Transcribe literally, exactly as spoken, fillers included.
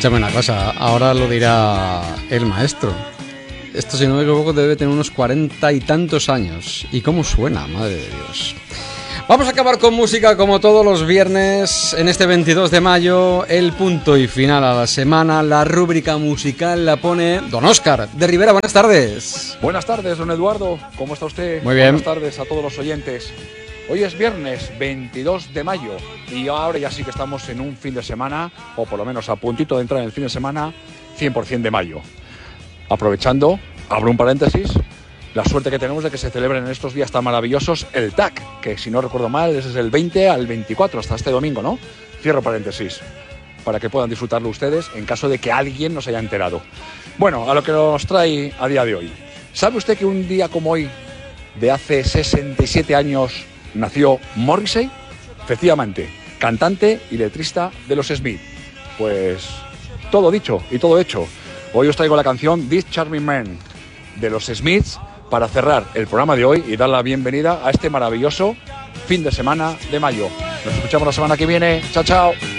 Escúchame una cosa, ahora lo dirá el maestro. Esto, si no me equivoco, debe tener unos cuarenta y tantos años. ¿Y cómo suena, madre de Dios? Vamos a acabar con música como todos los viernes. En este veintidós de mayo, el punto y final a la semana. La rúbrica musical la pone don Óscar de Rivera. Buenas tardes. Buenas tardes, don Eduardo. ¿Cómo está usted? Muy bien. Buenas tardes a todos los oyentes. Hoy es viernes veintidós de mayo y ahora ya sí que estamos en un fin de semana, o por lo menos a puntito de entrar en el fin de semana, cien por ciento de mayo. Aprovechando, abro un paréntesis, la suerte que tenemos de que se celebren en estos días tan maravillosos el T A C, que si no recuerdo mal es desde el veinte al veinticuatro, hasta este domingo, ¿no? Cierro paréntesis, para que puedan disfrutarlo ustedes en caso de que alguien no se haya enterado. Bueno, a lo que nos trae a día de hoy. ¿Sabe usted que un día como hoy, de hace sesenta y siete años, nació Morrissey? Efectivamente, cantante y letrista de los Smiths. Pues todo dicho y todo hecho. Hoy os traigo la canción This Charming Man de los Smiths para cerrar el programa de hoy y dar la bienvenida a este maravilloso fin de semana de mayo. Nos escuchamos la semana que viene. Chao, chao.